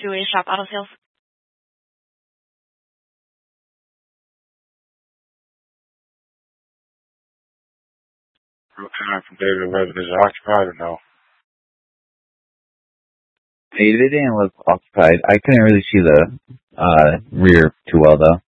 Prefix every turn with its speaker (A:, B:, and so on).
A: Julia Shop Auto Sales.
B: Time from David, whether it's occupied or no.
C: Hey, they didn't look occupied. I couldn't really see the rear too well, though.